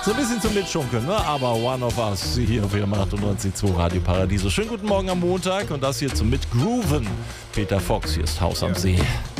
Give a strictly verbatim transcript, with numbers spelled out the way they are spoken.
So ein bisschen zum Mitschunkeln, ne? Aber One of Us hier auf Ihrem achtundneunzig Komma zwei Radio Paradiso. Schönen guten Morgen am Montag und das hier zum Mitgrooven. Peter Fox, hier ist Haus am See.